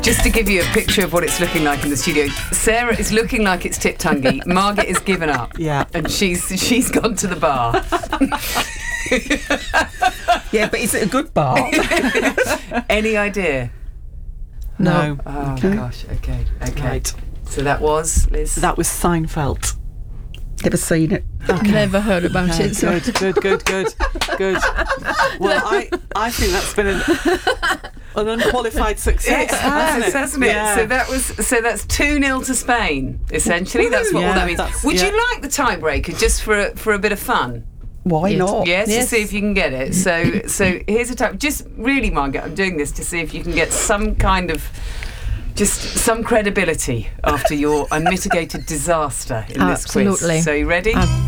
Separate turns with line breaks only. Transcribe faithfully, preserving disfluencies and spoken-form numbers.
Just to give you a picture of what it's looking like in the studio, Sarah is looking like it's Tiptungy. Margaret has given up.
Yeah.
And she's she's gone to the bar.
Yeah, but is it a good bar?
Any idea?
No.
Oh,
Okay.
gosh. Okay. Okay.
Right.
So that was, Liz?
That was Seinfeld.
Never seen it.
I've never heard about
Yeah,
it. So.
good, good, good, good, good. Well, I, I think that's been an, an unqualified success,
It has,
hasn't it?
hasn't it?
Yeah.
So that was so that's two nil to Spain. Essentially, that's what
Yeah,
all that means.
that's-
Would
yeah.
you like the tiebreaker just for a, for a bit of fun?
Why
Yes.
not?
Yes,
Yes.
to see if you can get it. So so here's a type. Just really, Margaret, I'm doing this to see if you can get some kind of. Just some credibility after your unmitigated disaster in this quiz.
Absolutely.
So you ready?
I'm